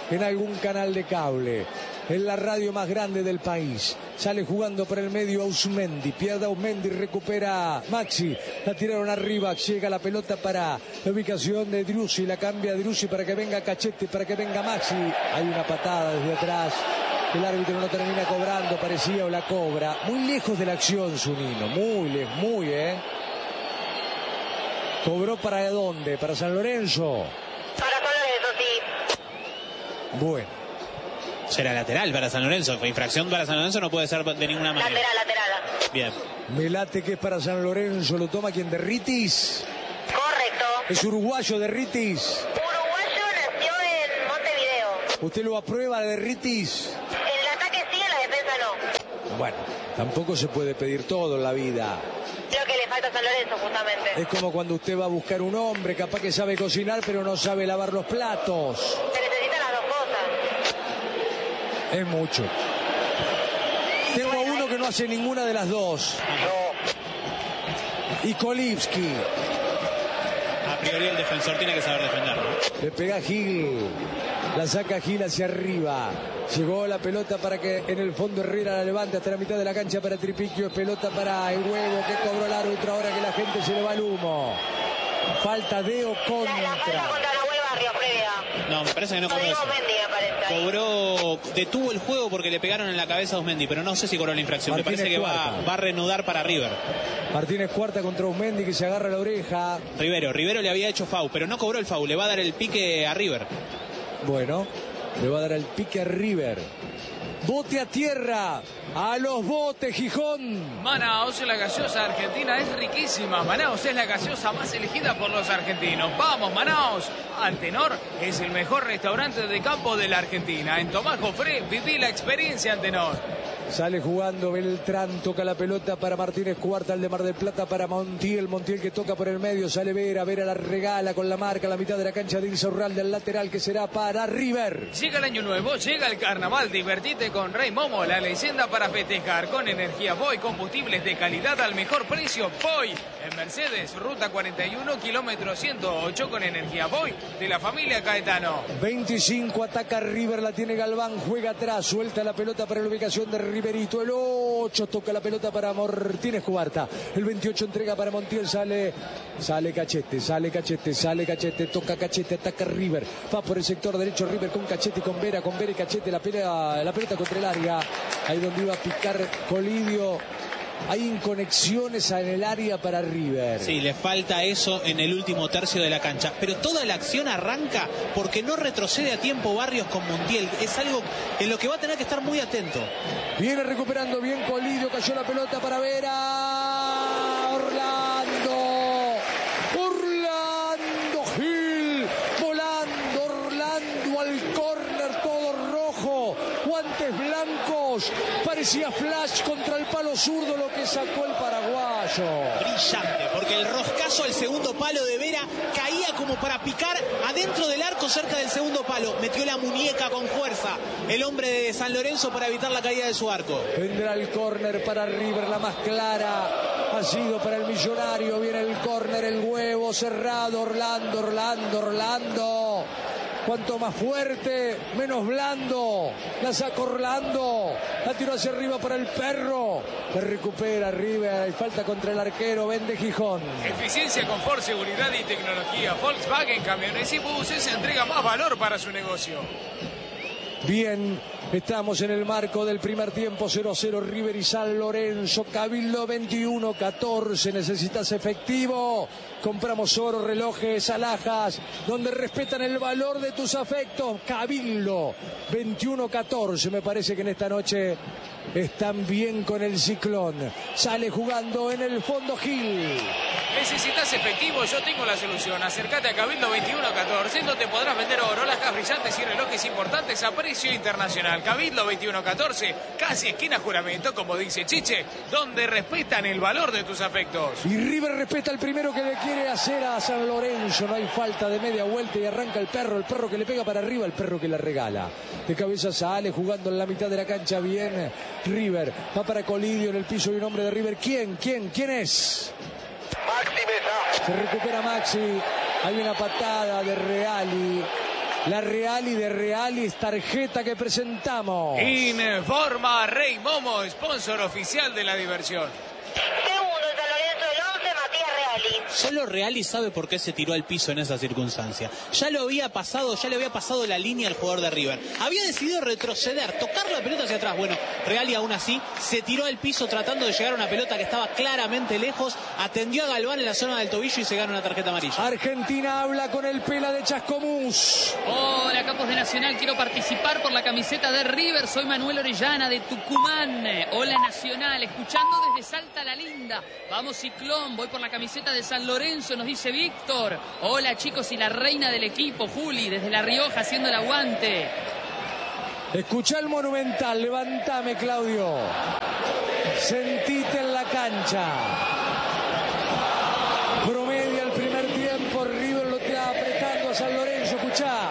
[SPEAKER 7] en algún canal de cable, en la radio más grande del país. Sale jugando por el medio Ausmendi, pierde Ausmendi, recupera Maxi, la tiraron arriba, llega la pelota para la ubicación de Driussi, la cambia Driussi para que venga Cachete, para que venga Maxi. Hay una patada desde atrás, el árbitro no termina cobrando, parecía, o la cobra. Muy lejos de la acción Zunino, muy lejos, muy, eh. ¿Cobró para dónde? ¿Para San Lorenzo?
[SPEAKER 11] Para San Lorenzo, sí.
[SPEAKER 7] Bueno.
[SPEAKER 8] Será lateral para San Lorenzo. Infracción para San Lorenzo no puede ser de ninguna manera.
[SPEAKER 11] Lateral, lateral.
[SPEAKER 8] Bien.
[SPEAKER 7] Me late que es para San Lorenzo. ¿Lo toma quien? ¿Derritis?
[SPEAKER 11] Correcto.
[SPEAKER 7] ¿Es uruguayo Derritis?
[SPEAKER 11] Uruguayo, nació en Montevideo.
[SPEAKER 7] ¿Usted lo aprueba, Derritis?
[SPEAKER 11] En el ataque sí, en la defensa no.
[SPEAKER 7] Bueno, tampoco se puede pedir todo en la vida.
[SPEAKER 11] Lo que le falta a San Lorenzo, justamente.
[SPEAKER 7] Es como cuando usted va a buscar un hombre, capaz que sabe cocinar, pero no sabe lavar los platos.
[SPEAKER 11] Se necesitan las dos cosas.
[SPEAKER 7] Es mucho. Tengo a uno que no hace ninguna de las dos. Y Kolibski.
[SPEAKER 8] A priori el defensor tiene que saber defender, ¿no?
[SPEAKER 7] Le pega Gil. La saca Gil hacia arriba. Llegó la pelota para que en el fondo Herrera la levante hasta la mitad de la cancha para Tripiquio. Es pelota para el Huevo que cobró el árbitro ahora que la gente se le va al humo. Falta de o contra.
[SPEAKER 11] La, la falta contra la Hueva Barrio previa.
[SPEAKER 8] No, me parece que no cobró eso.
[SPEAKER 11] Mendy, me parece, ahí.
[SPEAKER 8] Cobró, detuvo el juego porque le pegaron en la cabeza a Ausmendi, pero no sé si cobró la infracción.
[SPEAKER 7] Martínez
[SPEAKER 8] me parece que va, va a reanudar para River.
[SPEAKER 7] Martínez Cuarta contra Ausmendi que se agarra la oreja.
[SPEAKER 8] Rivero, Rivero le había hecho foul, pero no cobró el foul, le va a dar el pique a River.
[SPEAKER 7] Bueno, le va a dar el pique a River. Bote a tierra, a los botes, Gijón.
[SPEAKER 4] Manaos, la gaseosa argentina es riquísima. Manaos es la gaseosa más elegida por los argentinos. ¡Vamos, Manaos! Antenor es el mejor restaurante de campo de la Argentina. En Tomás Jofré viví la experiencia Antenor.
[SPEAKER 7] Sale jugando Beltrán, toca la pelota para Martínez Cuarta, el de Mar del Plata para Montiel, Montiel que toca por el medio, sale Vera, Vera la regala con la marca a la mitad de la cancha de Insaurralde, al lateral que será para River.
[SPEAKER 4] Llega el año nuevo, llega el carnaval, divertite con Rey Momo, la leyenda para festejar, con energía Voy, combustibles de calidad al mejor precio, Voy. En Mercedes, ruta cuarenta y uno, kilómetro ciento ocho con energía Voy, de la familia Caetano.
[SPEAKER 7] veinticinco, ataca River, la tiene Galván, juega atrás, suelta la pelota para la ubicación de Riverito, el ocho toca la pelota para Martínez Cuarta, el veintiocho entrega para Montiel, sale, sale Cachete, sale Cachete, sale Cachete, toca Cachete, ataca River, va por el sector derecho River con Cachete, con Vera, con Vera y Cachete, la pelea, la pelota contra el área, ahí donde iba a picar Colidio. Hay inconexiones en el área para River.
[SPEAKER 8] Sí, le falta eso en el último tercio de la cancha. Pero toda la acción arranca porque no retrocede a tiempo Barrios con Montiel. Es algo en lo que va a tener que estar muy atento.
[SPEAKER 7] Viene recuperando bien Colidio, cayó la pelota para Vera. Orlando. Orlando Gil. Volando Orlando al córner, todo rojo. Guantes blancos. Parecía flash contra el palo zurdo lo que sacó el paraguayo.
[SPEAKER 8] Brillante, porque el roscazo al segundo palo de Vera caía como para picar adentro del arco cerca del segundo palo. Metió la muñeca con fuerza el hombre de San Lorenzo para evitar la caída de su arco.
[SPEAKER 7] Vendrá el córner para River, la más clara ha sido para el Millonario. Viene el córner, el Huevo cerrado. Orlando, Orlando, Orlando. Cuanto más fuerte, menos blando. La sacó Orlando. La tiró hacia arriba para el Perro. La recupera River. Hay falta contra el arquero. Vende Gijón.
[SPEAKER 4] Eficiencia, confort, seguridad y tecnología. Volkswagen Camiones y Buses entrega más valor para su negocio.
[SPEAKER 7] Bien, estamos en el marco del primer tiempo, cero a cero River y San Lorenzo. Cabildo veintiuno catorce, necesitas efectivo. Compramos oro, relojes, alhajas, donde respetan el valor de tus afectos. Cabildo veintiuno catorce, me parece que en esta noche están bien con el Ciclón. Sale jugando en el fondo Gil.
[SPEAKER 4] ¿Necesitas efectivo? Yo tengo la solución. Acércate a Cabildo veintiuno catorce, donde podrás vender oro, alhajas brillantes y relojes importantes a precio internacional. Cabildo veintiuno catorce, casi esquina Juramento, como dice Chiche, donde respetan el valor de tus afectos.
[SPEAKER 7] Y River respeta el primero que le quiere hacer a San Lorenzo. No hay falta de media vuelta y arranca el Perro. El Perro que le pega para arriba, el Perro que la regala. De cabeza sale jugando en la mitad de la cancha bien River. Va para Colidio en el piso y un hombre de River. ¿Quién? ¿Quién? ¿Quién es?
[SPEAKER 9] Maxi Mesa.
[SPEAKER 7] Se recupera Maxi. Hay una patada de Reali. La Reali de Realis, tarjeta que presentamos.
[SPEAKER 4] Informa Rey Momo, sponsor oficial de la diversión.
[SPEAKER 11] Segundo, San Lorenzo del once, Matías Reali.
[SPEAKER 8] Solo Reali sabe por qué se tiró al piso en esa circunstancia. Ya lo había pasado, ya le había pasado la línea al jugador de River. Había decidido retroceder, tocar la pelota hacia atrás. Bueno, Reali aún así se tiró al piso tratando de llegar a una pelota que estaba claramente lejos. Atendió a Galván en la zona del tobillo y se gana una tarjeta amarilla.
[SPEAKER 7] Argentina habla con el Pela de Chascomús.
[SPEAKER 10] Hola, capos de Nacional, quiero participar por la camiseta de River. Soy Manuel Orellana de Tucumán. Hola, Nacional, escuchando desde Salta la Linda. Vamos, Ciclón, voy por la camiseta de San Lorenzo, nos dice Víctor. Hola, chicos, y la reina del equipo, Juli, desde La Rioja, haciendo el aguante.
[SPEAKER 7] Escuchá el Monumental, levantame, Claudio. Sentite en la cancha. Promedia el primer tiempo, River lo está apretando a San Lorenzo, escuchá.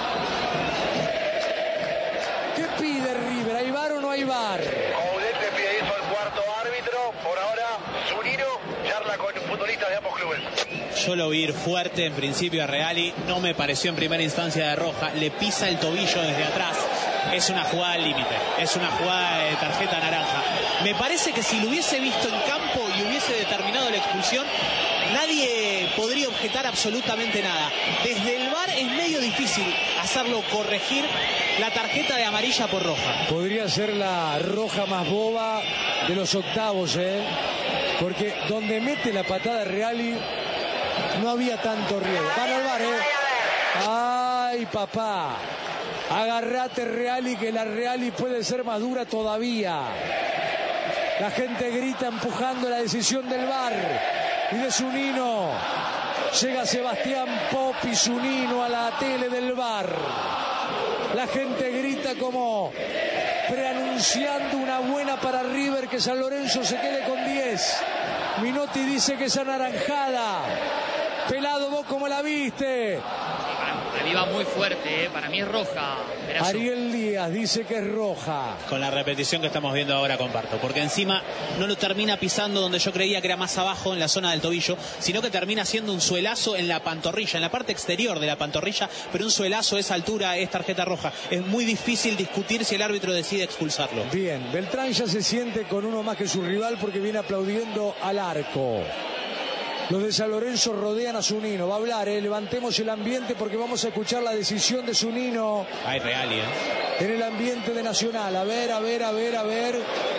[SPEAKER 7] ¿Qué pide River? ¿Hay VAR o no hay VAR?
[SPEAKER 9] Coudet le pide eso al cuarto árbitro. Por ahora, Zunino charla con futbolistas de ambos clubes.
[SPEAKER 8] Yo lo vi ir fuerte en principio a Reali, no me pareció en primera instancia de roja, le pisa el tobillo desde atrás. Es una jugada al límite, es una jugada de tarjeta naranja. Me parece que si lo hubiese visto en campo y hubiese determinado la expulsión, nadie podría objetar absolutamente nada. Desde el VAR es medio difícil hacerlo corregir la tarjeta de amarilla por roja.
[SPEAKER 7] Podría ser la roja más boba de los octavos, ¿eh? Porque donde mete la patada Reali no había tanto riesgo. Van al VAR, ¿eh? ¡Ay, papá! Agarrate, Reali, que la Reali puede ser más dura todavía. La gente grita empujando la decisión del VAR y de Zunino. Llega Sebastián Popi Zunino a la tele del VAR. La gente grita como preanunciando una buena para River, que San Lorenzo se quede con diez. Minotti dice que es anaranjada. Pelado, ¿vos cómo la viste?
[SPEAKER 10] Para mí va muy fuerte, ¿eh? Para mí es roja. Perazo.
[SPEAKER 7] Ariel Díaz dice que es roja.
[SPEAKER 8] Con la repetición que estamos viendo ahora comparto, porque encima no lo termina pisando donde yo creía que era más abajo en la zona del tobillo, sino que termina siendo un suelazo en la pantorrilla, en la parte exterior de la pantorrilla, pero un suelazo a esa altura es tarjeta roja. Es muy difícil discutir si el árbitro decide expulsarlo.
[SPEAKER 7] Bien, Beltrán ya se siente con uno más que su rival porque viene aplaudiendo al arco. Los de San Lorenzo rodean a Zunino. Va a hablar, ¿eh? Levantemos el ambiente porque vamos a escuchar la decisión de Zunino.
[SPEAKER 8] Hay Reali, ¿eh?
[SPEAKER 7] En el ambiente de Nacional. A ver, a ver, a ver, a ver.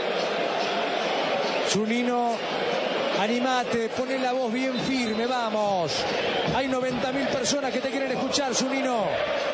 [SPEAKER 7] Zunino, animate, poné la voz bien firme, vamos. Hay noventa mil personas que te quieren escuchar, Zunino.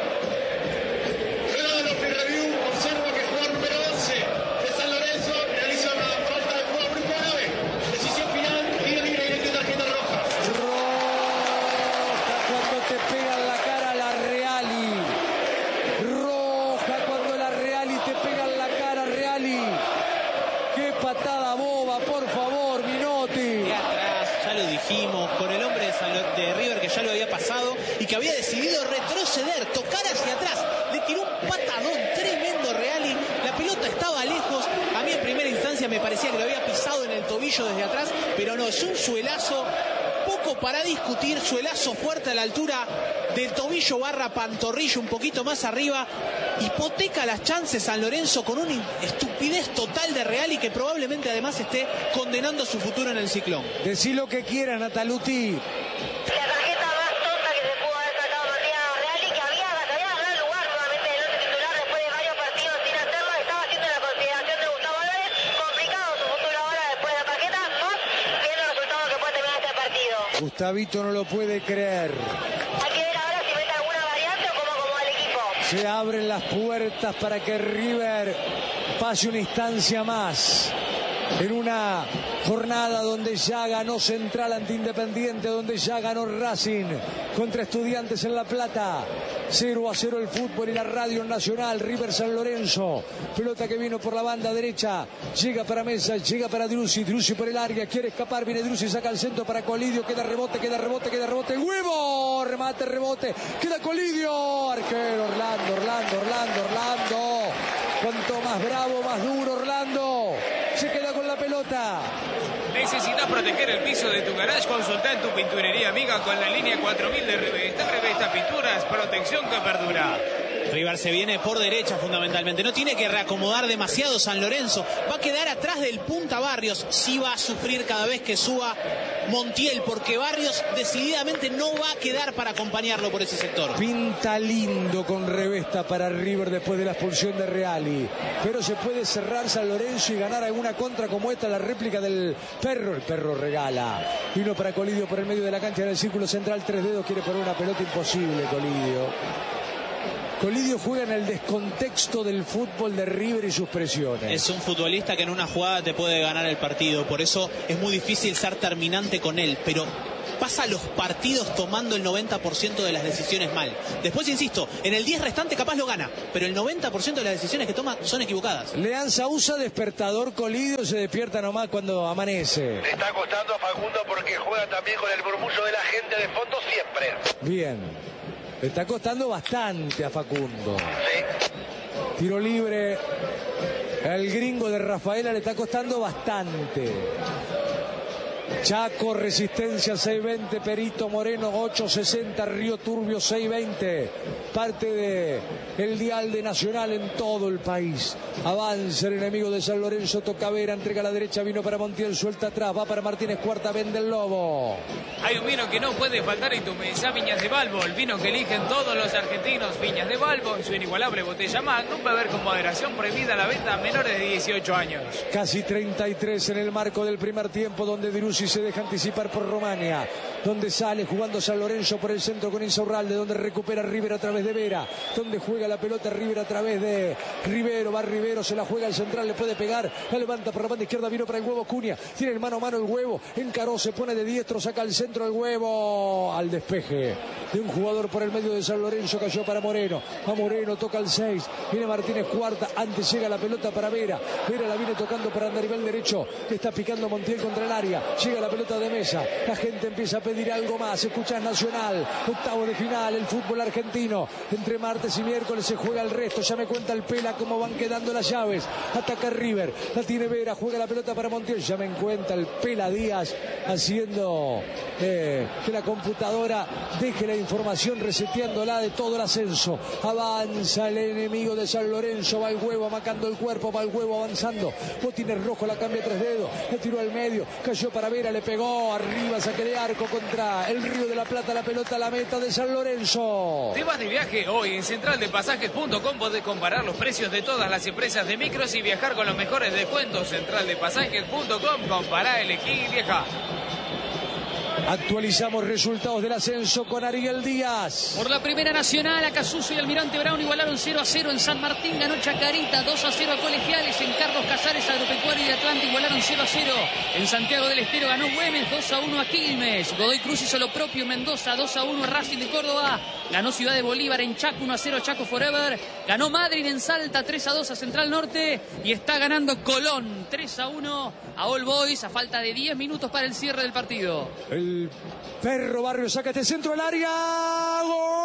[SPEAKER 8] Con el hombre de, San Lo- de River que ya lo había pasado y que había decidido retroceder, tocar hacia atrás, le tiró un patadón tremendo Reali, la pelota estaba lejos, a mí en primera instancia me parecía que lo había pisado en el tobillo desde atrás, pero no, es un suelazo, poco para discutir, suelazo fuerte a la altura del tobillo barra pantorrillo, un poquito más arriba, hipoteca las chances San Lorenzo con una estupidez total de Reali que probablemente además esté condenando su futuro en el Ciclón.
[SPEAKER 7] Decí lo que quieras, Nataluti.
[SPEAKER 11] La tarjeta más tonta que se pudo haber sacado Matías Reali, que había, se había ganado el lugar nuevamente del once titular después de varios partidos sin hacerlo. Estaba haciendo la consideración de Gustavo Álvarez. Complicado su futuro ahora después de la tarjeta, más viendo el resultado que puede terminar este partido.
[SPEAKER 7] Gustavito no lo puede creer.
[SPEAKER 11] Hay que ver ahora si mete alguna variante o cómo acomoda el equipo.
[SPEAKER 7] Se abren las puertas para que River pase una instancia más. En una jornada donde ya ganó Central ante Independiente, donde ya ganó Racing contra Estudiantes en La Plata. cero a cero el fútbol y la radio nacional. River San Lorenzo. Pelota que vino por la banda derecha. Llega para Mesa, llega para Drussi. Drussi por el área, quiere escapar. Viene Drussi, saca el centro para Colidio. Queda rebote, queda rebote, queda rebote. ¡Huevo! Remate, rebote. Queda Colidio. Arquero Orlando, Orlando, Orlando, Orlando. Cuanto más bravo, más duro Orlando. Se queda con la pelota.
[SPEAKER 4] ¿Necesitas proteger el piso de tu garage? Consulta en tu pinturería amiga con la línea cuatro mil de Revesta. Revesta Pinturas, protección que perdura.
[SPEAKER 8] River se viene por derecha fundamentalmente, no tiene que reacomodar demasiado San Lorenzo, va a quedar atrás del punta Barrios, sí va a sufrir cada vez que suba Montiel, porque Barrios decididamente no va a quedar para acompañarlo por ese sector.
[SPEAKER 7] Pinta lindo con Revesta para River después de la expulsión de Reali, pero se puede cerrar San Lorenzo y ganar alguna contra como esta, la réplica del Perro. El Perro regala, vino para Colidio por el medio de la cancha en el círculo central, tres dedos, quiere poner una pelota, imposible Colidio. Colidio juega en el descontexto del fútbol de River y sus presiones.
[SPEAKER 8] Es un futbolista que en una jugada te puede ganar el partido, por eso es muy difícil ser terminante con él, pero pasa los partidos tomando el noventa por ciento de las decisiones mal. Después, insisto, en el diez restante capaz lo gana, pero el noventa por ciento de las decisiones que toma son equivocadas.
[SPEAKER 7] Leanza usa despertador Colidio, se despierta nomás cuando amanece.
[SPEAKER 9] Le está costando a Facundo porque juega también con el murmullo de la gente de fondo siempre.
[SPEAKER 7] Bien. Le está costando bastante a Facundo.
[SPEAKER 9] Sí.
[SPEAKER 7] Tiro libre. El gringo de Rafaela le está costando bastante. Chaco, Resistencia seis veinte, Perito Moreno ocho sesenta, Río Turbio seis veinte. Parte de el dial de Nacional en todo el país. Avanza el enemigo de San Lorenzo, toca Vera, entrega a la derecha, vino para Montiel, suelta atrás, va para Martínez Cuarta, vende el Lobo.
[SPEAKER 4] Hay un vino que no puede faltar en tu mesa, Viñas de Balbo, el vino que eligen todos los argentinos. Viñas de Balbo, en su inigualable botella Magnum, beber con moderación, prohibida la venta a menores de dieciocho años.
[SPEAKER 7] Casi treinta y tres en el marco del primer tiempo, donde Dirussi se deja anticipar por Romania, donde sale jugando San Lorenzo por el centro con Insaurralde, donde recupera River a través de Vera, donde juega la pelota River a través de Rivero, va Rivero, se la juega al central, le puede pegar, la levanta por la banda izquierda, vino para el Huevo Cunha, tiene el mano a mano el Huevo, encaró, se pone de diestro, saca al centro el Huevo, al despeje de un jugador por el medio de San Lorenzo, cayó para Moreno, a Moreno, toca el seis, viene Martínez Cuarta, antes llega la pelota para Vera, Vera la viene tocando para Andarivel derecho, está picando Montiel contra el área, llega la pelota de Mesa, la gente empieza a pedir algo más, escuchas Nacional, octavo de final, el fútbol argentino, entre martes y miércoles se juega el resto, ya me cuenta el Pela cómo van quedando las llaves, ataca River, la tiene Vera, juega la pelota para Montiel, ya me cuenta el Pela Díaz haciendo eh, que la computadora deje la información, reseteándola de todo el ascenso, avanza el enemigo de San Lorenzo, va el Huevo amacando el cuerpo, va el Huevo avanzando, Botines Rojo la cambia tres dedos, la tiró al medio, cayó para Vera, le pegó arriba, saque de arco contra el Río de la Plata, la pelota a la meta de San Lorenzo.
[SPEAKER 4] Te vas de viaje hoy en central de pasajes punto com, podés comparar los precios de todas las empresas de micros y viajar con los mejores descuentos. central de pasajes punto com, compará, elegí y viaja.
[SPEAKER 7] Actualizamos resultados del ascenso con Ariel Díaz.
[SPEAKER 10] Por la Primera Nacional, Acasuso y Almirante Brown igualaron cero a cero en San Martín, ganó Chacarita, dos a cero a Colegiales, en Carlos Casares, Agropecuario y Atlanta igualaron cero a cero. En Santiago del Estero ganó Güemes, dos a uno a Quilmes, Godoy Cruz hizo lo propio en Mendoza, dos a uno a Racing de Córdoba, ganó Ciudad de Bolívar en Chaco, uno a cero a Chaco Forever, ganó Madrid en Salta, tres a dos a Central Norte y está ganando Colón, tres a uno a All Boys, a falta de diez minutos para el cierre del partido.
[SPEAKER 7] El Perro Barrio saca este centro al área. ¡Gol!